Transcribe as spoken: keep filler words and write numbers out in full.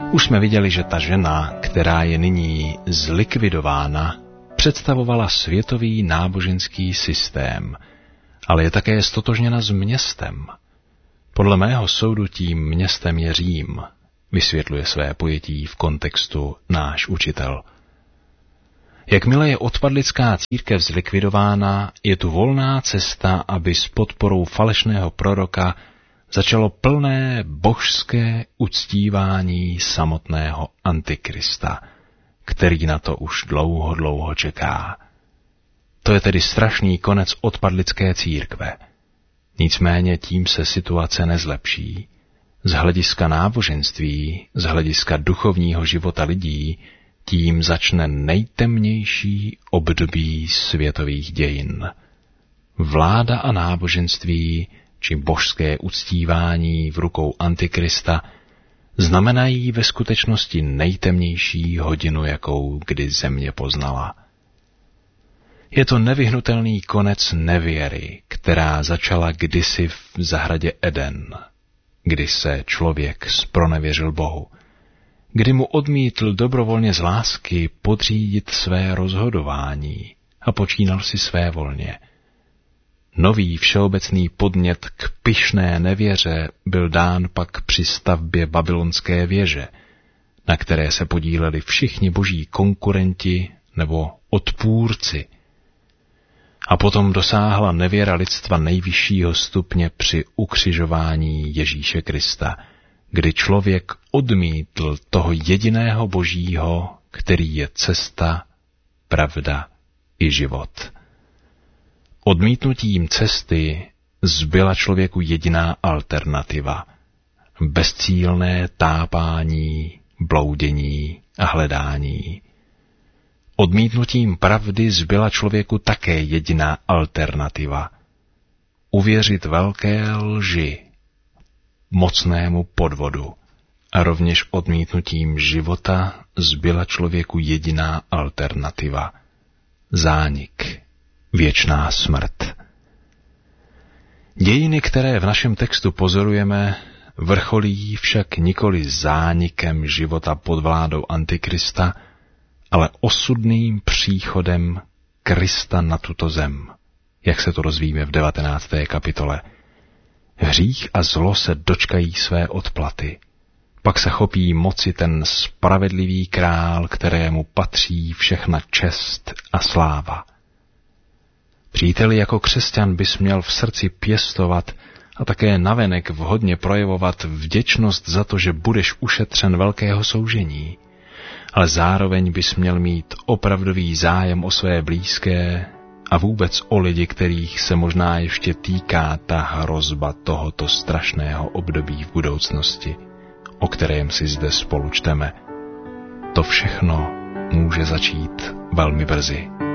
Už jsme viděli, že ta žena, která je nyní zlikvidována, představovala světový náboženský systém, ale je také stotožněna s městem. Podle mého soudu tím městem je Řím, vysvětluje své pojetí v kontextu náš učitel. Jakmile je odpadlická církev zlikvidována, je tu volná cesta, aby s podporou falešného proroka začalo plné božské uctívání samotného Antikrista, který na to už dlouho, dlouho čeká. To je tedy strašný konec odpadlické církve. Nicméně tím se situace nezlepší. Z hlediska náboženství, z hlediska duchovního života lidí, tím začne nejtemnější období světových dějin. Vláda a náboženství či božské uctívání v rukou Antikrista znamenají ve skutečnosti nejtemnější hodinu, jakou kdy země poznala. Je to nevyhnutelný konec nevěry, která začala kdysi v zahradě Eden, kdy se člověk zpronevěřil Bohu, kdy mu odmítl dobrovolně z lásky podřídit své rozhodování a počínal si své volně. Nový všeobecný podnět k pyšné nevěře byl dán pak při stavbě babylonské věže, na které se podíleli všichni boží konkurenti nebo odpůrci. A potom dosáhla nevěra lidstva nejvyššího stupně při ukřižování Ježíše Krista, kdy člověk odmítl toho jediného božího, který je cesta, pravda i život. Odmítnutím cesty zbyla člověku jediná alternativa. Bezcílné tápání, bloudění a hledání. Odmítnutím pravdy zbyla člověku také jediná alternativa. Uvěřit velké lži, mocnému podvodu. A rovněž odmítnutím života zbyla člověku jediná alternativa. Zánik. Věčná smrt. Dějiny, které v našem textu pozorujeme, vrcholí však nikoli zánikem života pod vládou Antikrista, ale osudným příchodem Krista na tuto zem, jak se to rozvíme v devatenácté kapitole. Hřích a zlo se dočkají své odplaty. Pak se chopí moci ten spravedlivý král, kterému patří všechna čest a sláva. Příteli, jako křesťan bys měl v srdci pěstovat a také navenek vhodně projevovat vděčnost za to, že budeš ušetřen velkého soužení, ale zároveň bys měl mít opravdový zájem o své blízké a vůbec o lidi, kterých se možná ještě týká ta hrozba tohoto strašného období v budoucnosti, o kterém si zde spolu čteme. To všechno může začít velmi brzy.